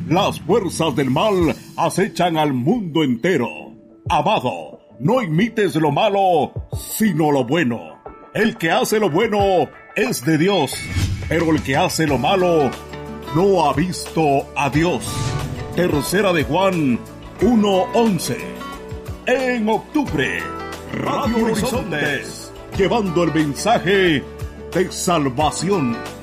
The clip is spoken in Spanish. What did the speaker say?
Las fuerzas del mal acechan al mundo entero. Amado, no imites lo malo, sino lo bueno. El que hace lo bueno es de Dios, pero el que hace lo malo no ha visto a Dios. Tercera de Juan 1:11. En octubre, Radio Horizontes, llevando el mensaje de salvación.